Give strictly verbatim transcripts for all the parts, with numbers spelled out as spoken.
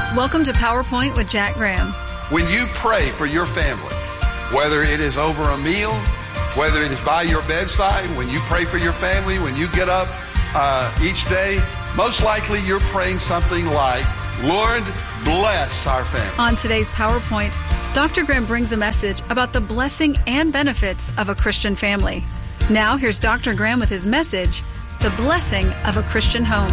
Welcome to PowerPoint with Jack Graham. When you pray for your family, whether it is over a meal, whether it is by your bedside, when you pray for your family, when you get up uh, each day, most likely you're praying something like, Lord, bless our family. On today's PowerPoint, Doctor Graham brings a message about the blessing and benefits of a Christian family. Now here's Doctor Graham with his message, The Blessing of a Christian Home.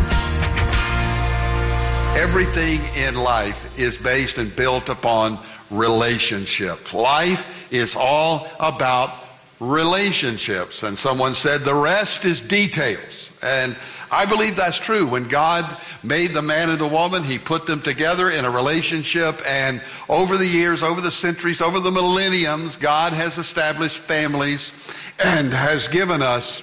Everything in life is based and built upon relationship. Life is all about relationships. And someone said the rest is details. And I believe that's true. When God made the man and the woman, he put them together in a relationship. And over the years, over the centuries, over the millenniums, God has established families and has given us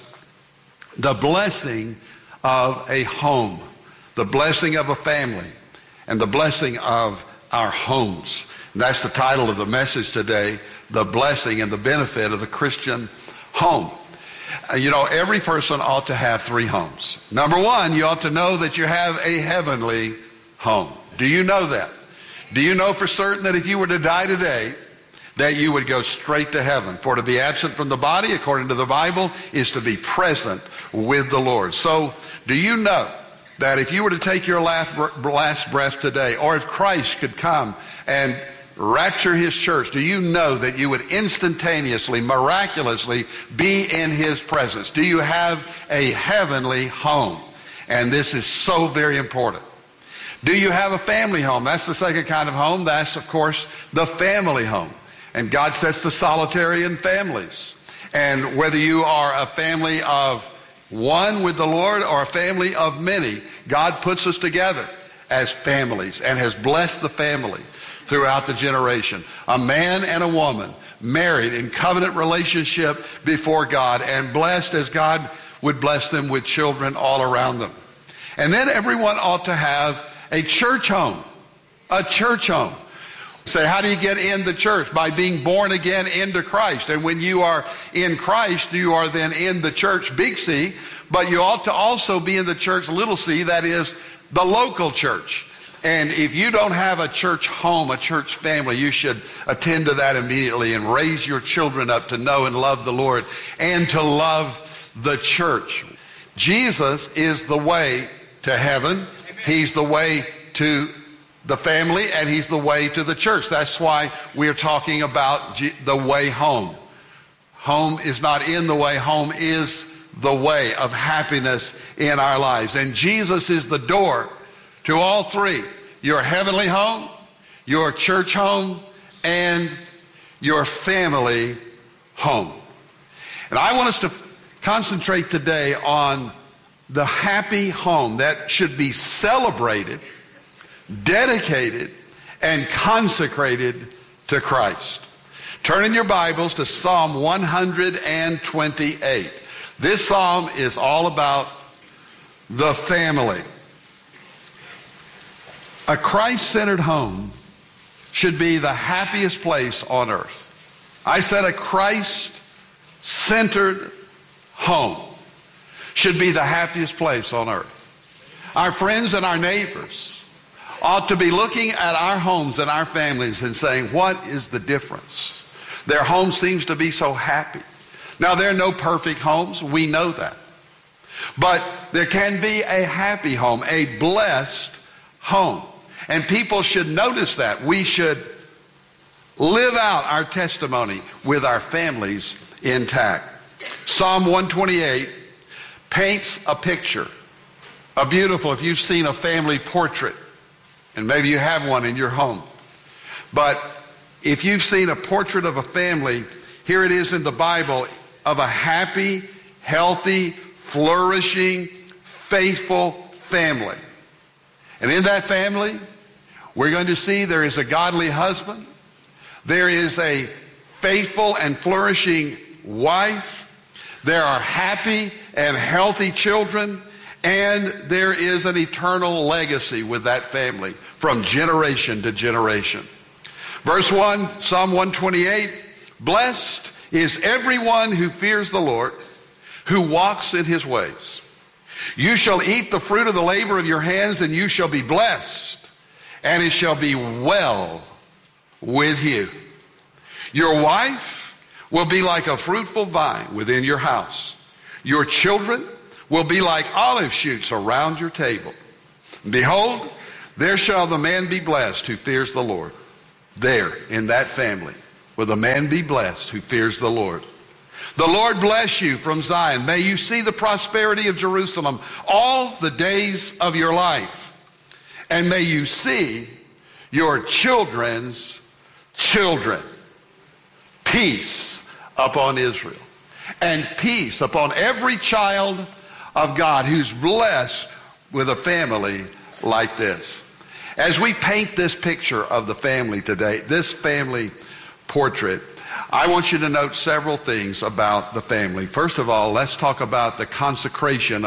the blessing of a home, the blessing of a family, and the blessing of our homes. And that's the title of the message today, the blessing and the benefit of the Christian home. Uh, you know, every person ought to have three homes. Number one, you ought to know that you have a heavenly home. Do you know that? Do you know for certain that if you were to die today, that you would go straight to heaven? For to be absent from the body, according to the Bible, is to be present with the Lord. So, do you know that if you were to take your last, last breath today, or if Christ could come and rapture his church, do you know that you would instantaneously, miraculously be in his presence? Do you have a heavenly home? And this is so very important. Do you have a family home? That's the second kind of home. That's, of course, the family home. And God sets the solitary in families. And whether you are a family of one with the Lord or a family of many, God puts us together as families and has blessed the family throughout the generation. A man and a woman married in covenant relationship before God and blessed as God would bless them with children all around them. And then everyone ought to have a church home, a church home. Say, how do you get in the church? By being born again into Christ. And when you are in Christ, you are then in the church, big C, but you ought to also be in the church, little c, that is the local church. And if you don't have a church home, a church family, you should attend to that immediately and raise your children up to know and love the Lord and to love the church. Jesus is the way to heaven. Amen. He's the way to the family, and he's the way to the church. That's why we're talking about the way home. Home is not in the way. Home is the way of happiness in our lives. And Jesus is the door to all three: your heavenly home, your church home, and your family home. And I want us to concentrate today on the happy home that should be celebrated, dedicated, and consecrated to Christ. Turn in your Bibles to Psalm one twenty-eight. This psalm is all about the family. A Christ-centered home should be the happiest place on earth. I said a Christ-centered home should be the happiest place on earth. Our friends and our neighbors ought to be looking at our homes and our families and saying, what is the difference? Their home seems to be so happy. Now, there are no perfect homes. We know that. But there can be a happy home, a blessed home. And people should notice that. We should live out our testimony with our families intact. Psalm one twenty-eight paints a picture, a beautiful, if you've seen a family portrait, and maybe you have one in your home. But if you've seen a portrait of a family, here it is in the Bible, of a happy, healthy, flourishing, faithful family. And in that family, we're going to see there is a godly husband, there is a faithful and flourishing wife, there are happy and healthy children, and there is an eternal legacy with that family from generation to generation. Verse one, Psalm one twenty-eight, blessed is everyone who fears the Lord, who walks in his ways. You shall eat the fruit of the labor of your hands, and you shall be blessed. and it shall be well with you. Your wife will be like a fruitful vine within your house. Your children will be like olive shoots around your table. Behold, there shall the man be blessed who fears the Lord. There, in that family, will the man be blessed who fears the Lord. The Lord bless you from Zion. May you see the prosperity of Jerusalem all the days of your life. And may you see your children's children. Peace upon Israel. And peace upon every child of God who's blessed with a family like this. As we paint this picture of the family today, this family portrait, I want you to note several things about the family. First of all, let's talk about the consecration